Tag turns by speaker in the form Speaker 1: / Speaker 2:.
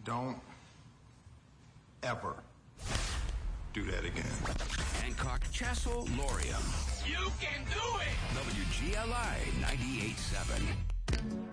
Speaker 1: Don't ever do that again.
Speaker 2: Hancock, Chassel, Lorium.
Speaker 3: You can do it!
Speaker 2: WGLI 98.7.